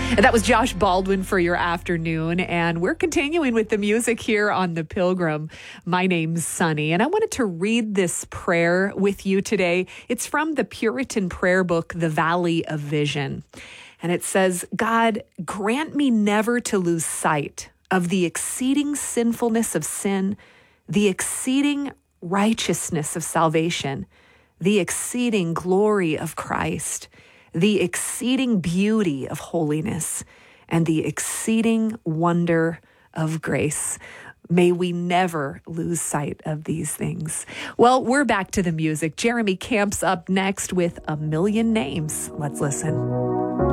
That was Josh Baldwin for your afternoon, and we're continuing with the music here on The Pilgrim. My name's Sunny, and I wanted to read this prayer with you today. It's from the Puritan prayer book, The Valley of Vision. And it says, God, grant me never to lose sight of the exceeding sinfulness of sin, the exceeding righteousness of salvation, the exceeding glory of Christ, the exceeding beauty of holiness, and the exceeding wonder of grace. May we never lose sight of these things. Well, we're back to the music. Jeremy Camp's up next with A Million Names. Let's listen.